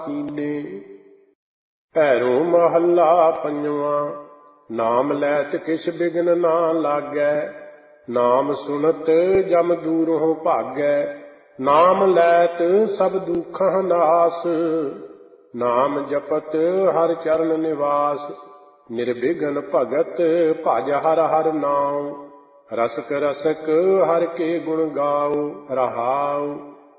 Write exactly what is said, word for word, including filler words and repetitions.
ਕੀਨੇ। ਭੈਰੋ ਮਹੱਲਾ ਪੰਜਵਾਂ। ਨਾਮ ਲੈਤ ਕਿਛ ਬਿਘਨ ਨਾ ਲਾਗੈ, ਨਾਮ ਸੁਨਤ ਜਮ ਦੂਰੋਂ ਭਾਗੈ। ਨਾਮ ਲੈਤ ਸਭ ਦੁਖਾਂ ਨਾਸ, ਨਾਮ ਜਪਤ ਹਰਿ ਚਰਨ ਨਿਵਾਸ। ਨਿਰਬਿਘਨ ਭਗਤ ਭਜ ਹਰ ਹਰ ਨਾਉ, ਰਸਕ ਰਸਕ ਹਰਿ ਕੇ ਗੁਣ ਗਾਓ। ਰਹਾਉ